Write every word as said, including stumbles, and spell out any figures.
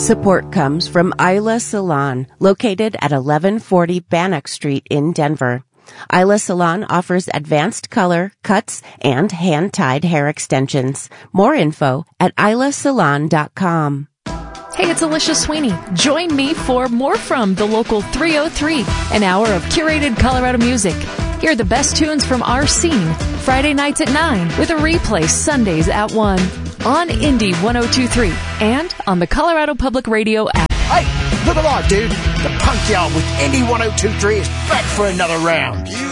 Support comes from Isla Salon, located at eleven forty Bannock Street in Denver. Isla Salon offers advanced color, cuts, and hand-tied hair extensions. More info at isla salon dot com. Hey, it's Alicia Sweeney. Join me for More From the Local three oh three, an hour of curated Colorado music. Hear the best tunes from our scene, Friday nights at nine, with a replay Sundays at one, on Indy one oh two point three, and on the Colorado Public Radio app. Hey, look alive, dude. The Punkyard with Indy one oh two point three is back for another round.